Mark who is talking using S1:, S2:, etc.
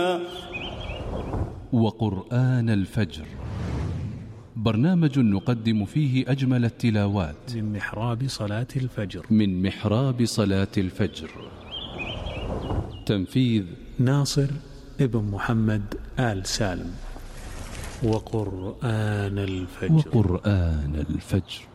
S1: وقرآن الفجر، برنامج نقدم فيه أجمل التلاوات
S2: من محراب صلاة الفجر.
S1: من محراب صلاة الفجر. تنفيذ
S2: ناصر ابن محمد آل سالم. وقرآن الفجر.
S1: وقرآن الفجر.